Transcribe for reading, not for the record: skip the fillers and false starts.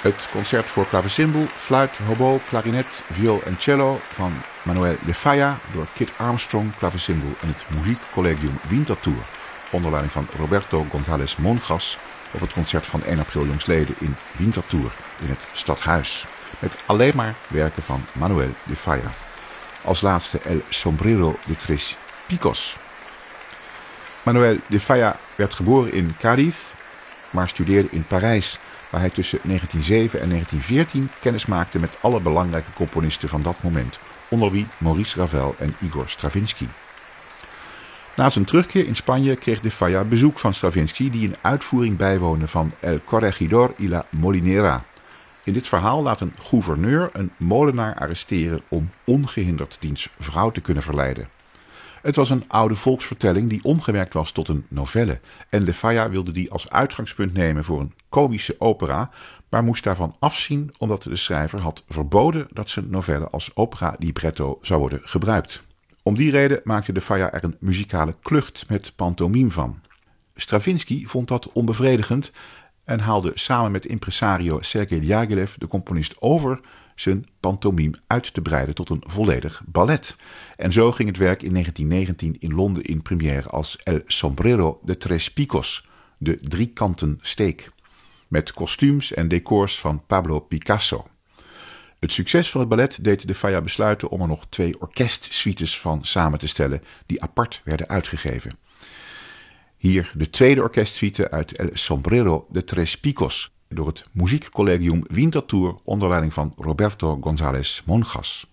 Het concert voor klavecimbal, fluit, hobo, klarinet, viool en cello van Manuel de Falla door Kit Armstrong, klavecimbal en het Muziekcollegium Winterthur onder leiding van Roberto González Monjas op het concert van 1 april jongstleden in Winterthur in het Stadhuis. Met alleen maar werken van Manuel de Falla. Als laatste El Sombrero de Tres Picos. Manuel de Falla werd geboren in Cádiz, maar studeerde in Parijs, waar hij tussen 1907 en 1914 kennis maakte met alle belangrijke componisten van dat moment, onder wie Maurice Ravel en Igor Stravinsky. Na zijn terugkeer in Spanje kreeg de Falla bezoek van Stravinsky, die een uitvoering bijwoonde van El Corregidor y la Molinera. In dit verhaal laat een gouverneur een molenaar arresteren om ongehinderd diens vrouw te kunnen verleiden. Het was een oude volksvertelling die omgewerkt was tot een novelle en de Falla wilde die als uitgangspunt nemen voor een komische opera, maar moest daarvan afzien omdat de schrijver had verboden dat zijn novelle als opera libretto zou worden gebruikt. Om die reden maakte de Falla er een muzikale klucht met pantomime van. Stravinsky vond dat onbevredigend en haalde samen met impresario Sergei Diaghilev de componist over zijn pantomime uit te breiden tot een volledig ballet. En zo ging het werk in 1919 in Londen in première als El Sombrero de Tres Picos, de driekanten steek, met kostuums en decors van Pablo Picasso. Het succes van het ballet deed de Falla besluiten om er nog 2 orkestsuites van samen te stellen, die apart werden uitgegeven. Hier de tweede orkestsuite uit El Sombrero de Tres Picos door het Muziekcollegium Winterthur onder leiding van Roberto González Monjas.